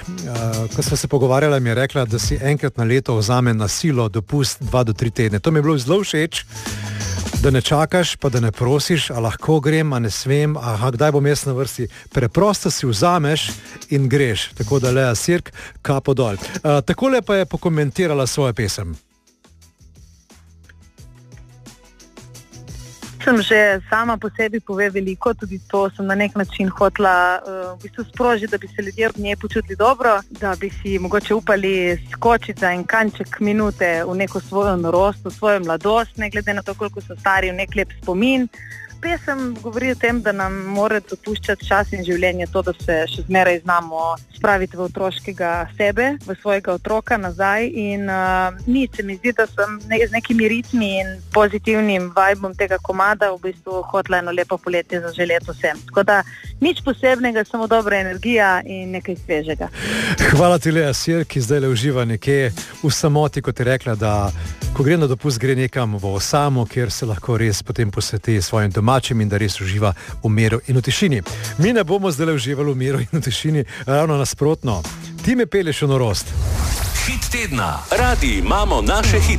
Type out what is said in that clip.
ko smo se pogovarjali, mi je rekla, da si enkrat na leto vzame na silo dopust 2 do 3 tedne. To mi je bilo zelo všeč, da ne čakaš, pa da ne prosiš, a lahko grem, a ne smem, kdaj bom jaz na vrsti. Preprosto si vzameš in greš. Tako da Lea Sirk, kapo dol. Takole pa je pokomentirala svojo pesem. Sem že sama po sebi pove veliko, tudi to sem na nek način hotela v bistvu sprožiti, da bi se ljudje ob njej počutili dobro, da bi si mogoče upali skočiti za en kanček minute v neko svojo norost, v svojo mladost, ne glede na to, koliko so stari, v nek lep spomin. Pesem govori o tem, da nam mora dopuščati čas in življenje to, da se še zmeraj znamo spraviti v otroškega sebe, v svojega otroka nazaj in se mi zdi, da sem z nekimi ritmi in pozitivnim vibom tega komada v bistvu hotela eno lepo poletje zaželeti vsem. Tako da nič posebnega, samo dobra energija in nekaj svežega. Hvala ti, Lea Sirk, ki zdaj le uživa nekje v samoti, kot je rekla, da ko gre na dopust, gre nekam v osamo, kjer se lahko res potem posveti svojim domačim in da res uživa v miru in v tišini. Mi ne bomo zdaj le uživali v miru in v tišini, ravno nasprotno. Ti me pelješ v norost. Hit tedna. Radi imamo naše hite.